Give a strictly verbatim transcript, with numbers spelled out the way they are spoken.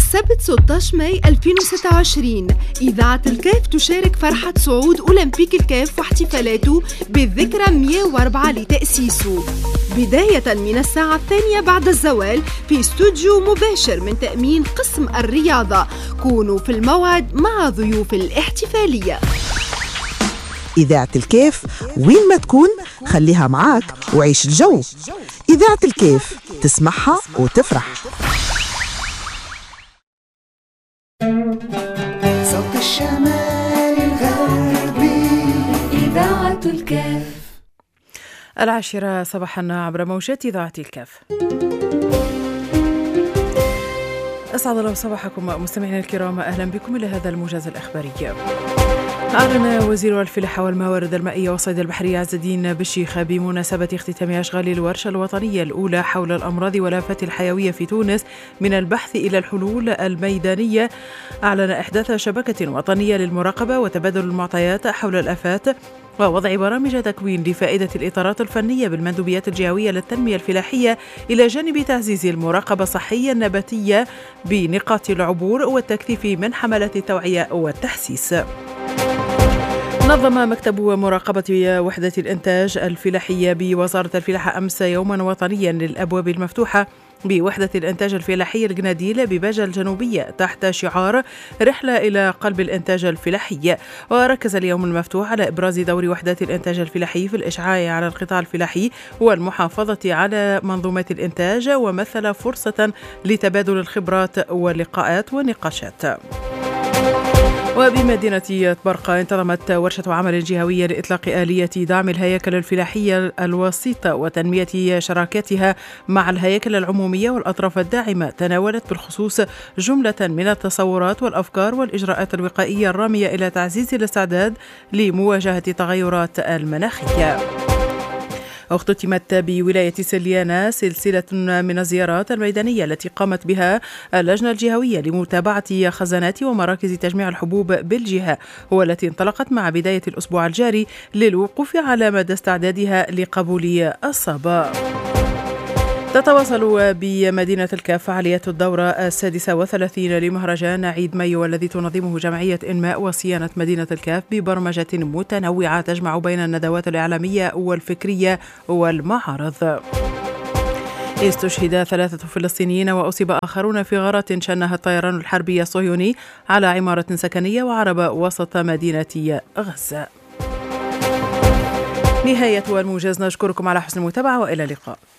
السبت ستة عشر ماي ألفين وستة وعشرين إذاعة الكاف تشارك فرحة صعود أولمبيك الكاف واحتفالاته بالذكرى مئة وأربعة لتأسيسه، بداية من الساعة الثانية بعد الزوال في استوديو مباشر من تأمين قسم الرياضة. كونوا في الموعد مع ضيوف الاحتفالية. إذاعة الكاف وين ما تكون خليها معاك وعيش الجو. إذاعة الكاف تسمعها وتفرح. صوت الشمال الغربي إذاعة الكاف. العاشرة صباحا عبر موجات إذاعة الكاف. أسعد الله صباحكم مستمعينا الكرام، أهلا بكم إلى هذا الموجز الإخباري. أعلن وزير الفلاحة والموارد المائية والصيد البحري عز الدين بالشيخ بمناسبة اختتام أشغال الورشة الوطنية الأولى حول الأمراض والآفات الحيوية في تونس من البحث إلى الحلول الميدانية، أعلن إحداث شبكة وطنية للمراقبة وتبادل المعطيات حول الآفات ووضع برامج تكوين لفائدة الإطارات الفنية بالمندوبيات الجهوية للتنمية الفلاحية، إلى جانب تعزيز المراقبة الصحية النباتية بنقاط العبور والتكثيف من حملات التوعية والتحسيس. نظم مكتب مراقبة وحدة الإنتاج الفلاحية بوزارة الفلاحة أمس يوما وطنيا للأبواب المفتوحة بوحدة الإنتاج الفلاحي الجناديل بباجة الجنوبية تحت شعار رحلة إلى قلب الإنتاج الفلاحي. وركز اليوم المفتوح على إبراز دور وحدات الإنتاج الفلاحي في الإشعاع على القطاع الفلاحي والمحافظة على منظومات الإنتاج، ومثل فرصة لتبادل الخبرات واللقاءات والنقاشات. وبمدينة برقة انتظمت ورشة عمل جهوية لإطلاق آلية دعم الهياكل الفلاحية الوسيطة وتنمية شراكتها مع الهياكل العمومية والأطراف الداعمة، تناولت بالخصوص جملة من التصورات والأفكار والإجراءات الوقائية الرامية إلى تعزيز الاستعداد لمواجهة التغيرات المناخية. اختتمت بولاية سليانة سلسلة من الزيارات الميدانية التي قامت بها اللجنة الجهوية لمتابعة خزانات ومراكز تجميع الحبوب بالجهة، والتي انطلقت مع بداية الأسبوع الجاري للوقوف على مدى استعدادها لقبول الصبا. تتواصل بمدينة الكاف فعاليات الدورة السادسة والثلاثين لمهرجان عيد مايو، والذي تنظمه جمعية إنماء وصيانة مدينة الكاف ببرمجة متنوعة تجمع بين الندوات الإعلامية والفكرية والمعارض. استشهد ثلاثة فلسطينيين وأصيب آخرون في غارات شنها الطيران الحربي الصهيوني على عمارة سكنية وعرب وسط مدينة غزة. نهاية الموجز، نشكركم على حسن المتابعة وإلى اللقاء.